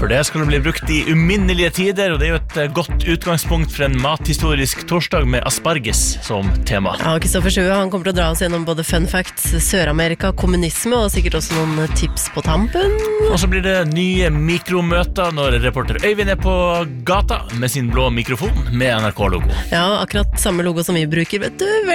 For det skal det bli brukt i uminnelige tider, og det er jo et godt utgangspunkt for en mathistorisk torsdag med asparges som tema. Ja, Kristoffer Sjøe, han kommer til å dra oss gjennom både fun facts, Sør-Amerika, kommunisme og sikkert også noen tips på tampen. Og så blir det nye mikromøter når reporter Øyvind er på gata med sin blå mikrofon med NRK-logo. Ja, akkurat samme logo som vi bruker, vet du.